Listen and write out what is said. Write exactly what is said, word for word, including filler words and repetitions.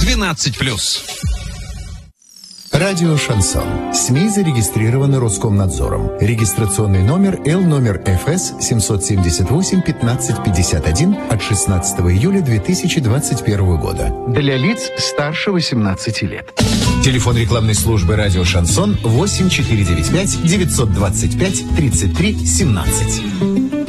двенадцать плюс. Радио «Шансон». СМИ зарегистрированы Роскомнадзором. Регистрационный номер Л номер Ф С семьсот семьдесят восемь пятнадцать пятьдесят один от шестнадцатого июля две тысячи двадцать первого года. Для лиц старше восемнадцати лет. Телефон рекламной службы «Радио Шансон» восемь четыре девять пять девятьсот двадцать пять тридцать три семнадцать.